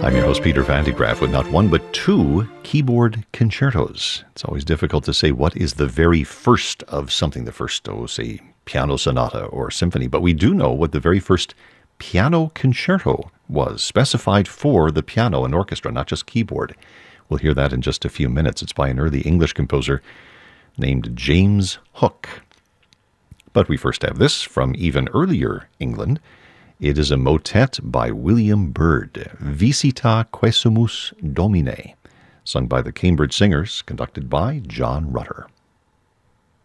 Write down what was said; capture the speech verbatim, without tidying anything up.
I'm your host, Peter Van de Graaff, with not one but two keyboard concertos. It's always difficult to say what is the very first of something, the first, oh, say, piano sonata or symphony, but we do know what the very first piano concerto was, specified for the piano and orchestra, not just keyboard. We'll hear that in just a few minutes. It's by an early English composer named James Hook. But we first have this from even earlier England. It is a motet by William Byrd, Visita Quesumus Domine, sung by the Cambridge Singers, conducted by John Rutter.